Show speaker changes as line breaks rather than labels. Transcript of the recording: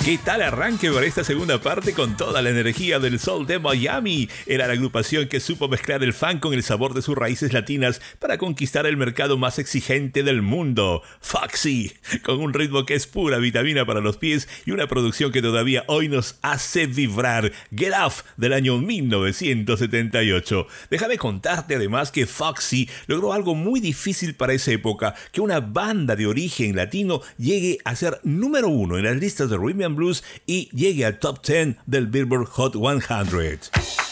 ¿Qué tal arranque para esta segunda parte con toda la energía del Soul de Miami? Era la agrupación que supo mezclar el funk con el sabor de sus raíces latinas para conquistar el mercado más exigente del mundo, Foxy, con un ritmo que es pura vitamina para los pies y una producción que todavía hoy nos hace vibrar. Get Off, del año 1978. Déjame contarte además que Foxy logró algo muy difícil para esa época, que una banda de origen latino llegue a ser número 1 en las listas de Rhythm and Blues y llegue al top 10 del Billboard Hot 100.